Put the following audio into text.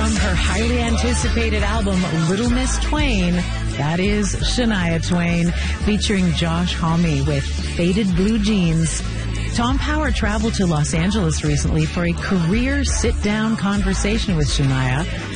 from her highly anticipated album, Little Miss Twain. That is Shania Twain, featuring Josh Homme with Faded Blue Jeans. Tom Power traveled to Los Angeles recently for a career sit-down conversation with Shania.